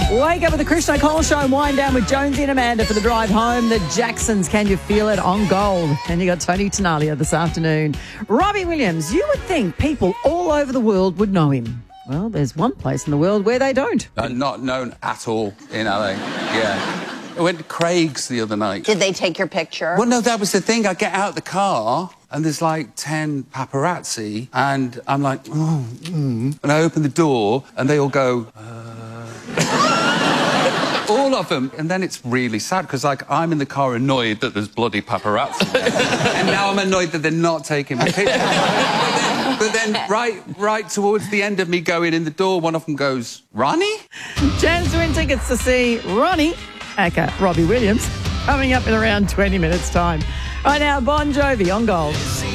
Wake up with the Chris O'Connell Show and wind down with Jonesy and Amanda for the drive home. The Jacksons, Can You Feel It, on Gold. And you got Tony Tenalia this afternoon. Robbie Williams, you would think people all over the world would know him. Well, there's one place in the world where they don't. Not known at all in LA. Yeah. I went to Craig's the other night. Did they take your picture? Well, no, that was the thing. I get out of the car and there's like 10 paparazzi and I'm like, and I open the door and they all go, all of them. And then it's really sad because, like, I'm in the car annoyed that there's bloody paparazzi. And now I'm annoyed that they're not taking my picture. But then right towards the end of me going in the door, one of them goes, Ronnie? Chance to win tickets to see Ronnie, aka Robbie Williams, coming up in around 20 minutes' time. Right now, Bon Jovi on Gold.